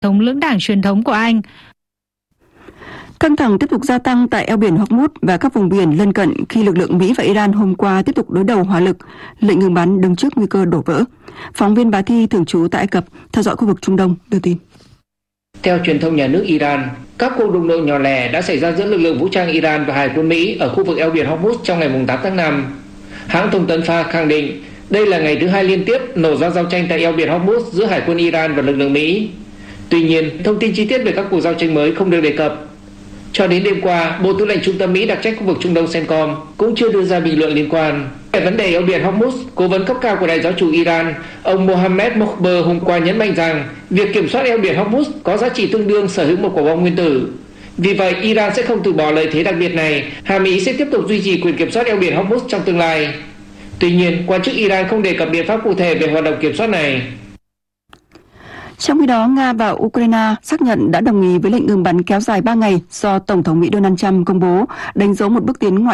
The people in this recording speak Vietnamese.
thống lưỡng đảng truyền thống của Anh. Căng thẳng tiếp tục gia tăng tại eo biển Hormuz và các vùng biển lân cận khi lực lượng Mỹ và Iran hôm qua tiếp tục đối đầu hỏa lực, lệnh ngừng bắn đứng trước nguy cơ đổ vỡ. Phóng viên Bá Thi thường trú tại Ai Cập theo dõi khu vực Trung Đông đưa tin. Theo truyền thông nhà nước Iran, các cuộc đụng độ nhỏ lẻ đã xảy ra giữa lực lượng vũ trang Iran và Hải quân Mỹ ở khu vực eo biển Hormuz trong ngày 8 tháng 5. Hãng thông tấn Fars khẳng định đây là ngày thứ hai liên tiếp nổ ra giao tranh tại eo biển Hormuz giữa Hải quân Iran và lực lượng Mỹ. Tuy nhiên, thông tin chi tiết về các cuộc giao tranh mới không được đề cập. Cho đến đêm qua, Bộ Tư lệnh Trung tâm Mỹ đặc trách khu vực Trung Đông CENTCOM cũng chưa đưa ra bình luận liên quan. Về vấn đề eo biển Hormuz, cố vấn cấp cao của Đài giáo chủ Iran, ông Mohammad Mokhber hôm qua nhấn mạnh rằng việc kiểm soát eo biển Hormuz có giá trị tương đương sở hữu một quả bom nguyên tử. Vì vậy, Iran sẽ không từ bỏ lợi thế đặc biệt này, Hà Mỹ sẽ tiếp tục duy trì quyền kiểm soát eo biển Hormuz trong tương lai. Tuy nhiên, quan chức Iran không đề cập biện pháp cụ thể về hoạt động kiểm soát này. Trong khi đó, Nga và Ukraine xác nhận đã đồng ý với lệnh ngừng bắn kéo dài 3 ngày do Tổng thống Mỹ Donald Trump công bố, đánh dấu một bước tiến ngoại